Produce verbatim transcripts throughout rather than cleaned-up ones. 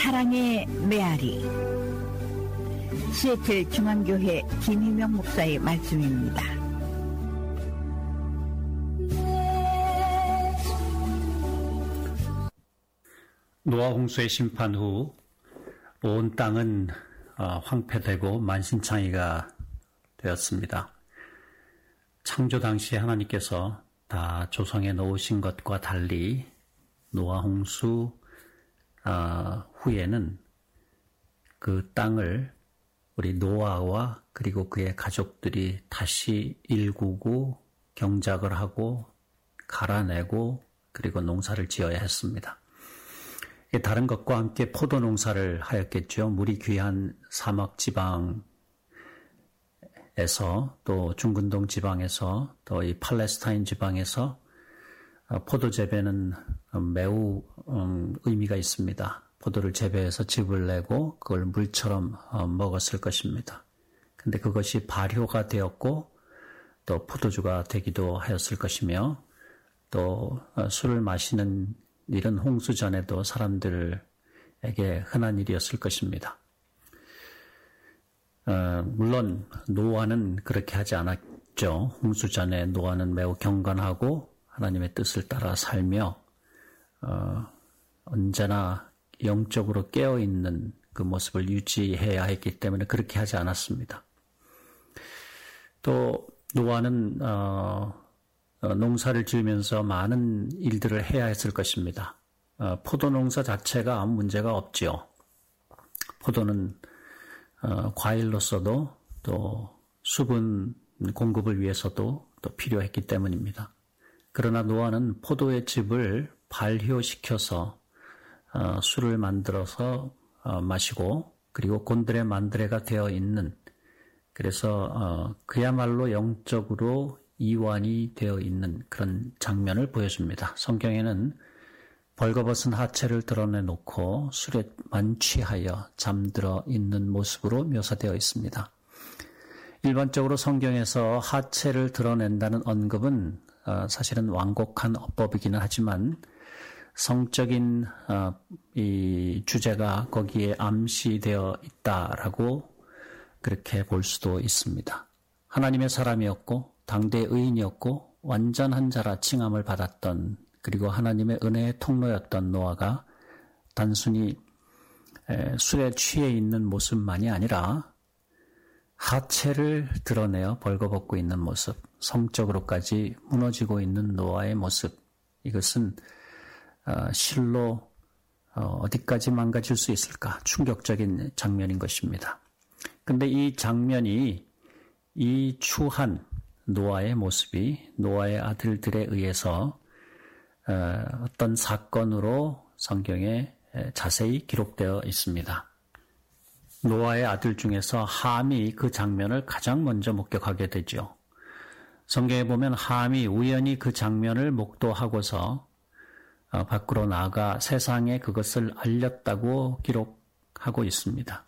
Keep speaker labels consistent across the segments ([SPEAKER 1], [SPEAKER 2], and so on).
[SPEAKER 1] 사랑의 메아리. 시애틀 중앙교회 김희명 목사의 말씀입니다.
[SPEAKER 2] 노아 홍수의 심판 후 온 땅은 황폐되고 만신창이가 되었습니다. 창조 당시에 하나님께서 다 조성해 놓으신 것과 달리 노아 홍수 후에는 그 땅을 우리 노아와 그리고 그의 가족들이 다시 일구고 경작을 하고 갈아내고 그리고 농사를 지어야 했습니다. 다른 것과 함께 포도 농사를 하였겠죠. 물이 귀한 사막 지방에서 또 중근동 지방에서 또 이 팔레스타인 지방에서 포도 재배는 매우 의미가 있습니다. 포도를 재배해서 즙을 내고 그걸 물처럼 먹었을 것입니다. 근데 그것이 발효가 되었고 또 포도주가 되기도 하였을 것이며 또 술을 마시는 일은 홍수 전에도 사람들에게 흔한 일이었을 것입니다. 어, 물론 노아는 그렇게 하지 않았죠. 홍수 전에 노아는 매우 경건하고 하나님의 뜻을 따라 살며 어, 언제나 영적으로 깨어있는 그 모습을 유지해야 했기 때문에 그렇게 하지 않았습니다. 또 노아는 어, 어, 농사를 지으면서 많은 일들을 해야 했을 것입니다. 어, 포도 농사 자체가 아무 문제가 없지요. 포도는 어, 과일로서도 또 수분 공급을 위해서도 또 필요했기 때문입니다. 그러나 노아는 포도의 즙을 발효시켜서 어, 술을 만들어서 어, 마시고 그리고 곤드레 만드레가 되어 있는 그래서 어, 그야말로 영적으로 이완이 되어 있는 그런 장면을 보여줍니다. 성경에는 벌거벗은 하체를 드러내놓고 술에 만취하여 잠들어 있는 모습으로 묘사되어 있습니다. 일반적으로 성경에서 하체를 드러낸다는 언급은 사실은 완곡한 어법이기는 하지만 성적인 이 주제가 거기에 암시되어 있다라고 그렇게 볼 수도 있습니다. 하나님의 사람이었고 당대 의인이었고 완전한 자라 칭함을 받았던 그리고 하나님의 은혜의 통로였던 노아가 단순히 술에 취해 있는 모습만이 아니라 하체를 드러내어 벌거벗고 있는 모습, 성적으로까지 무너지고 있는 노아의 모습, 이것은 실로 어디까지 망가질 수 있을까 충격적인 장면인 것입니다. 그런데 이 장면이 이 추한 노아의 모습이 노아의 아들들에 의해서 어떤 사건으로 성경에 자세히 기록되어 있습니다. 노아의 아들 중에서 함이 그 장면을 가장 먼저 목격하게 되죠. 성경에 보면 함이 우연히 그 장면을 목도하고서 밖으로 나가 세상에 그것을 알렸다고 기록하고 있습니다.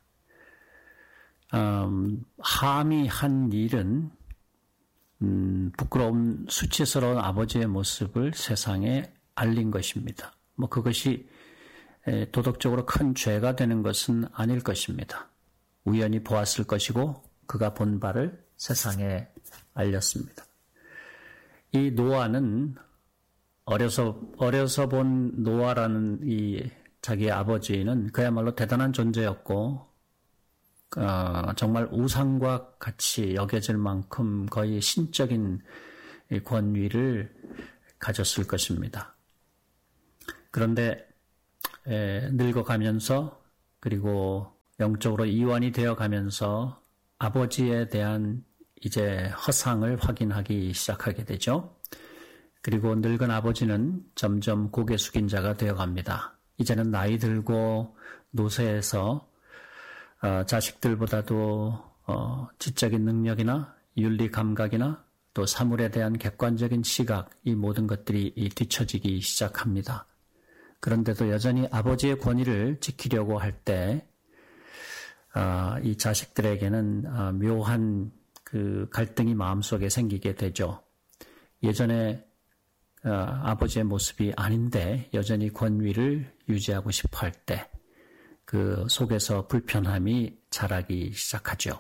[SPEAKER 2] 음, 함이 한 일은 음, 부끄러운 수치스러운 아버지의 모습을 세상에 알린 것입니다. 뭐 그것이 도덕적으로 큰 죄가 되는 것은 아닐 것입니다. 우연히 보았을 것이고 그가 본 바를 세상에 알렸습니다. 이 노아는 어려서 어려서 본 노아라는 이 자기의 아버지는 그야말로 대단한 존재였고 어, 정말 우상과 같이 여겨질 만큼 거의 신적인 권위를 가졌을 것입니다. 그런데 에, 늙어가면서 그리고 영적으로 이완이 되어가면서 아버지에 대한 이제 허상을 확인하기 시작하게 되죠. 그리고 늙은 아버지는 점점 고개 숙인 자가 되어갑니다. 이제는 나이 들고 노쇠해서 어, 자식들보다도 어, 지적인 능력이나 윤리 감각이나 또 사물에 대한 객관적인 시각, 이 모든 것들이 뒤처지기 시작합니다. 그런데도 여전히 아버지의 권위를 지키려고 할 때, 어, 이 자식들에게는 어, 묘한 그 갈등이 마음속에 생기게 되죠. 예전에 어, 아버지의 모습이 아닌데 여전히 권위를 유지하고 싶어 할 때, 그 속에서 불편함이 자라기 시작하죠.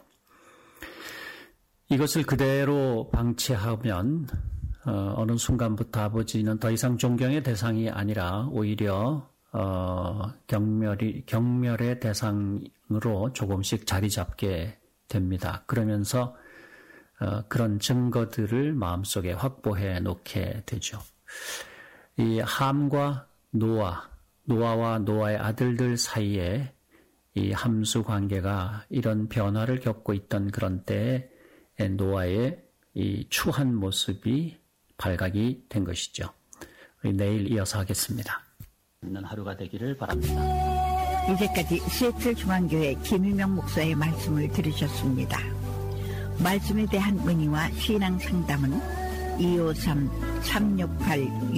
[SPEAKER 2] 이것을 그대로 방치하면 어, 어느 순간부터 아버지는 더 이상 존경의 대상이 아니라 오히려 어, 경멸이, 경멸의 대상으로 조금씩 자리 잡게 됩니다. 그러면서 어, 그런 증거들을 마음속에 확보해 놓게 되죠. 이 함과 노아, 노아와 노아의 아들들 사이에 이 함수 관계가 이런 변화를 겪고 있던 그런 때에 노아의 이 추한 모습이 발각이 된 것이죠. 우리 내일 이어서 하겠습니다. 있는 하루가 되기를 바랍니다.
[SPEAKER 1] 이제까지 시애틀 중앙교회 김유명 목사의 말씀을 들으셨습니다. 말씀에 대한 문의와 신앙 상담은 이오삼 삼육팔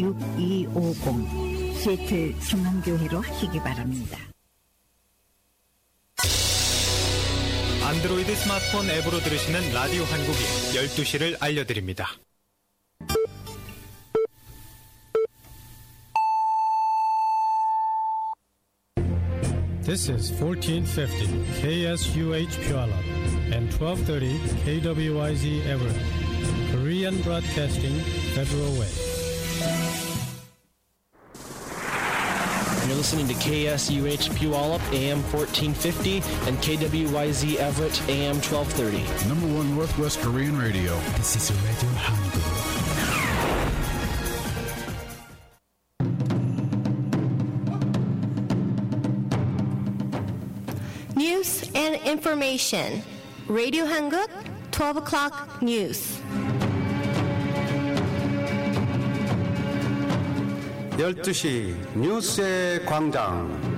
[SPEAKER 1] 육이오공 시애틀 중앙교회로 하시기 바랍니다.
[SPEAKER 3] 안드로이드 스마트폰 앱으로 들으시는 라디오 한국이 열두 시를 알려드립니다.
[SPEAKER 4] This is fourteen fifty K S U H Puyallup and twelve thirty K W I Z Everett, Korean Broadcasting Federal Way.
[SPEAKER 5] You're listening to K S U H Puyallup, A M fourteen fifty, and K W Y Z Everett, A M twelve thirty.
[SPEAKER 6] Number one Northwest Korean radio.
[SPEAKER 7] This is Radio Hangul.
[SPEAKER 8] News and information. Radio Hanguk, twelve o'clock news.
[SPEAKER 9] 열두 시 뉴스의 광장.